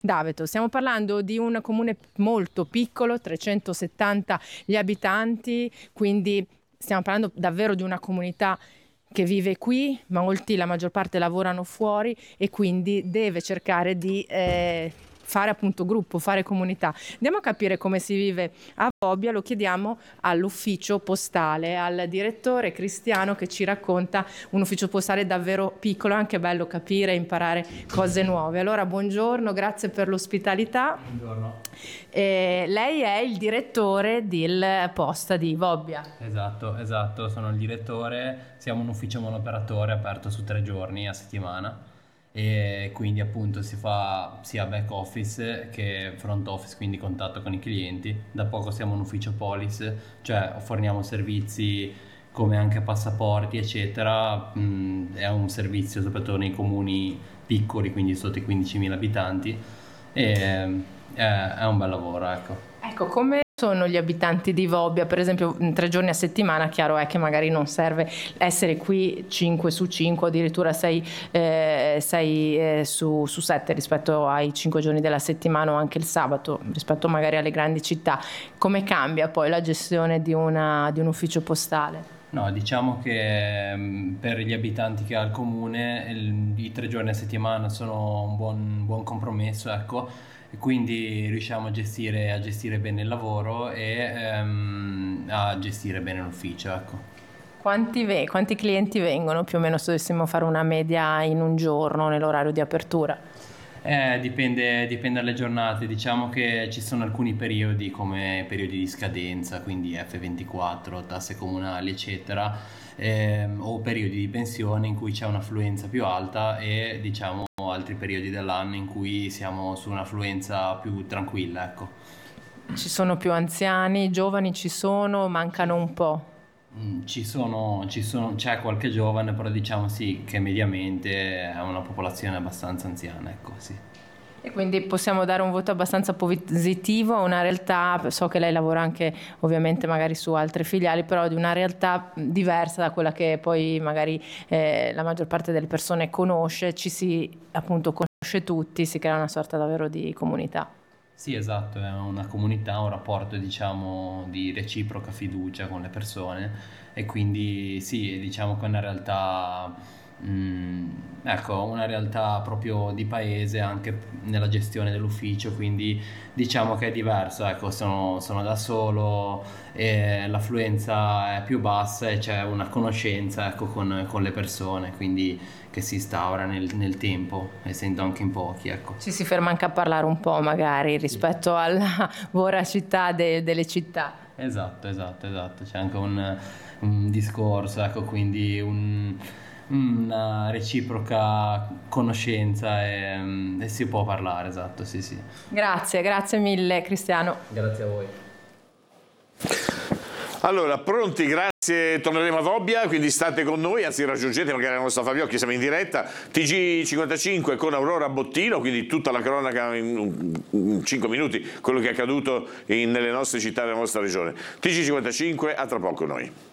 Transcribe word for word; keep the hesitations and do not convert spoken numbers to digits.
D'Aveto, stiamo parlando di un comune molto piccolo, trecentosettanta gli abitanti, quindi stiamo parlando davvero di una comunità che vive qui, molti, la maggior parte lavorano fuori e quindi deve cercare di eh, fare appunto gruppo, fare comunità. Andiamo a capire come si vive a Bobbia, lo chiediamo all'ufficio postale, al direttore Cristiano che ci racconta un ufficio postale davvero piccolo, è anche bello capire e imparare cose nuove. Allora buongiorno, grazie per l'ospitalità. Buongiorno. Eh, lei è il direttore del Posta di Bobbia. Esatto, esatto, sono il direttore, siamo un ufficio monoperatore aperto su tre giorni a settimana e quindi appunto si fa sia back office che front office, quindi contatto con i clienti. Da poco siamo un ufficio polis, cioè forniamo servizi come anche passaporti eccetera. Mm, è un servizio soprattutto nei comuni piccoli, quindi sotto i quindicimila abitanti, e è, è un bel lavoro, ecco. Ecco, come sono gli abitanti di Bobbia? Per esempio, tre giorni a settimana, chiaro è che magari non serve essere qui cinque su cinque, addirittura sei eh, eh, su sette rispetto ai cinque giorni della settimana o anche il sabato, rispetto magari alle grandi città. Come cambia poi la gestione di, una, di un ufficio postale? No, diciamo che per gli abitanti che ha il comune il, i tre giorni a settimana sono un buon, buon compromesso, ecco, e quindi riusciamo a gestire, a gestire bene il lavoro e ehm, a gestire bene l'ufficio, ecco. Quanti, ve- quanti clienti vengono più o meno se dovessimo fare una media in un giorno nell'orario di apertura? Eh, dipende, dipende dalle giornate, diciamo che ci sono alcuni periodi come periodi di scadenza, quindi effe ventiquattro, tasse comunali eccetera, ehm, o periodi di pensione in cui c'è un'affluenza più alta e diciamo altri periodi dell'anno in cui siamo su un'affluenza più tranquilla, ecco. Ci sono più anziani, giovani ci sono, mancano un po'. Mm, Ci sono, ci sono, c'è qualche giovane, però diciamo sì che mediamente è una popolazione abbastanza anziana, ecco, sì. E quindi possiamo dare un voto abbastanza positivo a una realtà, so che lei lavora anche ovviamente magari su altre filiali, però di una realtà diversa da quella che poi magari eh, la maggior parte delle persone conosce, ci si appunto conosce tutti, si crea una sorta davvero di comunità. Sì, esatto, è una comunità, un rapporto diciamo di reciproca fiducia con le persone e quindi sì, diciamo che è una realtà, mm, ecco, una realtà proprio di paese anche nella gestione dell'ufficio, quindi diciamo che è diverso, ecco, sono, sono da solo e l'affluenza è più bassa e c'è una conoscenza, ecco, con, con le persone, quindi che si instaura nel, nel tempo, essendo anche in pochi, ecco. Ci si ferma anche a parlare un po' magari rispetto alla voracità de- delle città. Esatto, esatto, esatto, c'è anche un, un discorso, ecco, quindi un, una reciproca conoscenza e, e si può parlare, esatto, sì, sì. Grazie, grazie mille Cristiano. Grazie a voi. Allora, pronti, grazie, torneremo a Bobbia, quindi state con noi, anzi raggiungete magari la nostra Fabiocchi, siamo in diretta, T G cinquantacinque con Aurora Bottino, quindi tutta la cronaca in cinque minuti, quello che è accaduto in, nelle nostre città, nella nostra regione. T G cinquantacinque, a tra poco noi.